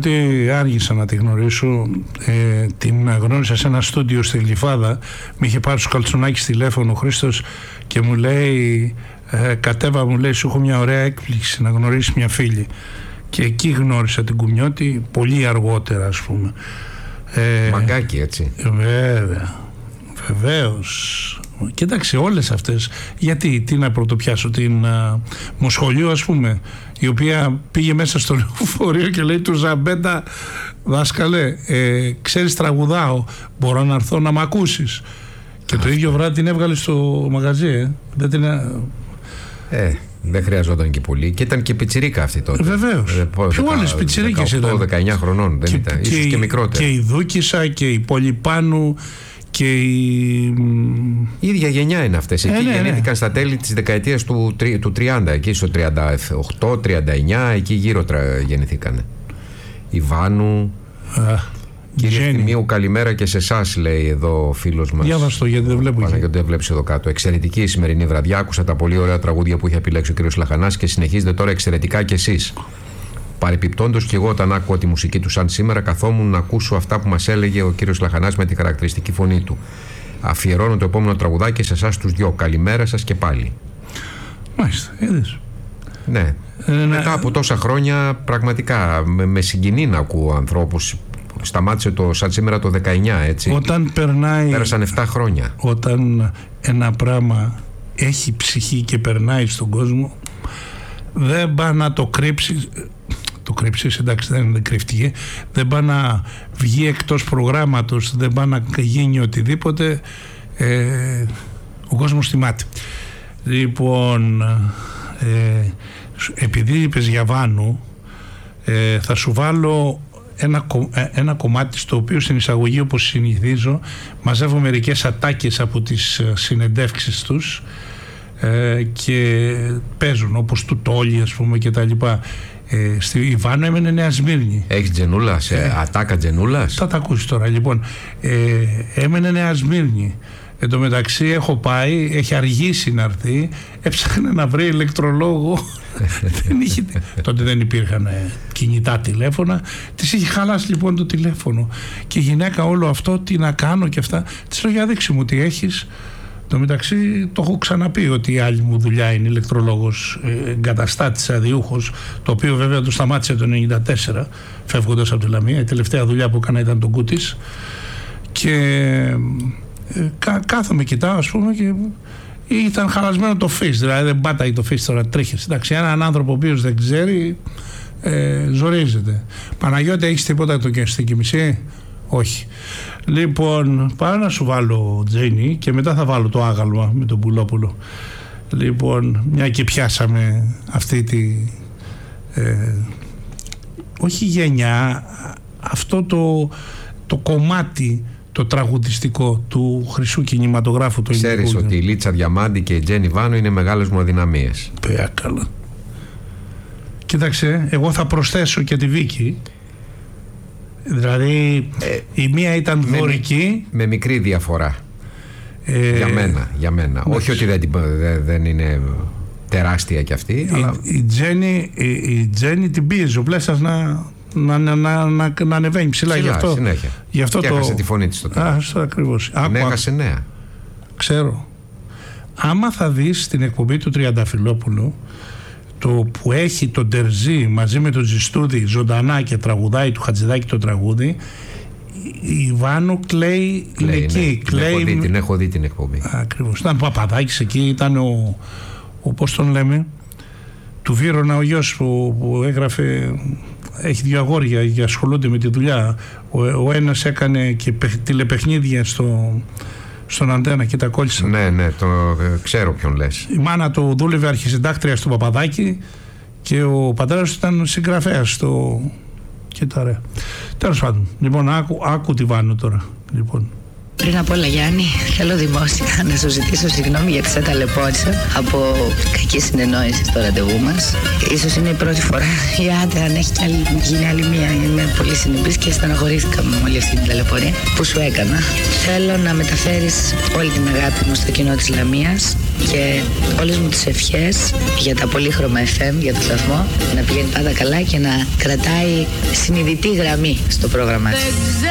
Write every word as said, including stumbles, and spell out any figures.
Κουμιώτη άργησα να τη γνωρίσω. Ε, την γνώρισα σε ένα στούντιο στη Γλυφάδα. Με είχε πάρει στο Καλτσουνάκης τηλέφωνο ο Χρήστος και μου λέει, ε, κατέβα, μου λέει, σου έχω μια ωραία έκπληξη να γνωρίσεις μια φίλη. Και εκεί γνώρισα την Κουμιώτη πολύ αργότερα, ας πούμε. Ε, Μαγκάκι, έτσι. Βέβαια, βεβαίως. Κοίταξε όλες αυτές. Γιατί, τι να πρωτοπιάσω, την uh, Μοσχολιού, ας πούμε, η οποία πήγε μέσα στο λεωφορείο και λέει του Ζαμπέντα, δάσκαλε, ε, ξέρεις τραγουδάω, μπορώ να έρθω να μ' ακούσεις. Και αυτό το ίδιο βράδυ την έβγαλε στο μαγαζί. Ε. Δεν την... Ε, δεν χρειαζόταν και πολύ. Και ήταν και πιτσιρίκα αυτή τότε. Βεβαίως. Ε, Πιο όλες πιτσιρίκες ήταν. δεκαοκτώ δεκαεννιά χρονών, δεν και, ήταν. Και, ίσως και μικρότερη. Και η Δούκισσα και η Πολυπάνου και η... η ίδια γενιά είναι αυτές. Εκεί ε, ναι, γεννήθηκαν ναι. στα τέλη της δεκαετίας του, του τριάντα, εκεί στο τριάντα οκτώ τριάντα εννιά, εκεί γύρω τρα, γεννηθήκανε. Η Βάνου. Α, κύριε Ευθυμίου, καλημέρα και σε εσάς, λέει εδώ ο φίλος μας. Διάβαστο, γιατί δεν βλέπω. Παναγιώτη, δεν βλέπεις εδώ κάτω. Εξαιρετική η σημερινή βραδιά. Άκουσα τα πολύ ωραία τραγούδια που είχε επιλέξει ο κύριος Λαχανάς και συνεχίζετε τώρα εξαιρετικά κι εσείς. Παρεπιπτόντως και εγώ, όταν άκουγα τη μουσική του σαν σήμερα, καθόμουν να ακούσω αυτά που μας έλεγε ο κύριος Λαχανάς με τη χαρακτηριστική φωνή του. Αφιερώνω το επόμενο τραγουδάκι σε εσάς τους δυο. Καλημέρα σας και πάλι. Μάλιστα, είδες. Ναι. Ε, Μετά από τόσα χρόνια, πραγματικά με, με συγκινεί να ακούω ανθρώπους. Σταμάτησε το σαν σήμερα το δεκαεννιά, έτσι. Όταν περνάει. Πέρασαν επτά χρόνια. Όταν ένα πράγμα έχει ψυχή και περνάει στον κόσμο, δεν πάει να το κρύψει. Το κρύψεις, εντάξει, δεν κρυφτήκε. Δεν πάει να βγει εκτός προγράμματος, δεν πάει να γίνει οτιδήποτε. Ε, ο κόσμος θυμάται. Λοιπόν, ε, επειδή είπες για Βάνου, ε, θα σου βάλω ένα, ένα κομμάτι στο οποίο στην εισαγωγή, όπως συνηθίζω, μαζεύω μερικές ατάκες από τις συνεντεύξεις τους ε, και παίζουν, όπως του Τόλι, ας πούμε, και τα λοιπά. Ε, στη Ιβάνο έμενε Νέα Σμύρνη. Έχεις Τζενούλα, σε ε, ατάκα Τζενούλας. Θα τα ακούσεις τώρα. Λοιπόν, ε, έμενε Νέα Σμύρνη. Εν τω μεταξύ έχω πάει, έχει αργήσει να έρθει, έψαχνε να βρει ηλεκτρολόγο. δεν είχε, τότε δεν υπήρχαν κινητά τηλέφωνα. Της είχε χαλάσει λοιπόν το τηλέφωνο. Και η γυναίκα όλο αυτό, τι να κάνω και αυτά. Της λέω, για δείξε μου τι έχεις. Εν τω μεταξύ το έχω ξαναπεί ότι η άλλη μου δουλειά είναι ηλεκτρολόγος, εγκαταστάτης, αδιούχος, το οποίο βέβαια το σταμάτησε το ενενήντα τέσσερα φεύγοντας από τη Λαμία. Η τελευταία δουλειά που έκανα ήταν τον Κούτης. Και ε, κά, κάθομαι, κοιτάω, ας πούμε, και ήταν χαλασμένο το φύς, δηλαδή δεν πάταγε το φύς τώρα, τρίχες. Εντάξει, έναν άνθρωπο ο οποίος δεν ξέρει, ε, ζορίζεται. Παναγιώτη, έχεις τίποτα το και και μισή? Όχι. Λοιπόν, πάω να σου βάλω Τζένι και μετά θα βάλω το άγαλμα με τον Πουλόπουλο. Λοιπόν, μια και πιάσαμε αυτή τη ε, όχι γενιά, αυτό το, το κομμάτι το τραγουδιστικό του χρυσού κινηματογράφου του ελληνικού. Ξέρεις ότι η Λίτσα Διαμάντη και η Τζένι Βάνο είναι μεγάλες μου αδυναμίες. Πέα καλά. Κοίταξε, εγώ θα προσθέσω και τη Βίκη. Δηλαδή ε, η μία ήταν με, δωρική. Με μικρή διαφορά. Ε, για μένα, για μένα. Ναι. Όχι ότι δεν, δεν είναι τεράστια κι αυτή. Η, αλλά... η, Τζένι, η, η Τζένι την πίεζε ο Πλέσσας να, να, να, να, να, να ανεβαίνει ψηλά. Ψηλά, γι' αυτό, συνέχεια. Γι' αυτό και το... έχασε τη φωνή της στο τέλος. Α, αυτό ακριβώς. Την έχασε νέα. Ξέρω. Άμα θα δεις την εκπομπή του Τριανταφυλόπουλου, το που έχει τον Τερζή μαζί με τον Ζιστούδη ζωντανά και τραγουδάει του Χατζηδάκη το τραγούδι, η Βάνο κλαίει, κλαίει είναι εκεί. Ναι. Κλαίει, την, έχω δει, την έχω δει την εκπομπή. Ακριβώς. Ήταν Παπαδάκης εκεί, ήταν ο, ο πώς τον λέμε, του Βύρωνα ο γιος που, που έγραφε, έχει δύο αγόρια και ασχολούνται με τη δουλειά. Ο, ο ένας έκανε και τηλεπαιχνίδια στο... στον Αντένα και τα κόλλησα. Ναι, ναι, το ξέρω ποιον λες. Η μάνα του δούλευε αρχισυντάκτρια στο Παπαδάκι και ο πατέρας του ήταν συγγραφέας στο... και τα ρε. Τέλος πάντων, λοιπόν, άκου, άκου τη Βάνο τώρα. Λοιπόν, Πριν απ' όλα, Γιάννη, θέλω δημόσια να σου ζητήσω συγγνώμη γιατί σε ταλαιπώρησα από κακή συνεννόηση στο ραντεβού μας. Ίσως είναι η πρώτη φορά, ή άντε αν έχει κι άλλη, γίνει άλλη μία. Είμαι πολύ συνεπής και στεναχωρήθηκα με όλη αυτή την ταλαιπωρία που σου έκανα. Θέλω να μεταφέρεις όλη την αγάπη μου στο κοινό της Λαμίας και όλες μου τις ευχές για τα πολύχρωμα εφ εμ, για το σταθμό, να πηγαίνει πάντα καλά και να κρατάει συνειδητή γραμμή στο πρόγραμμα.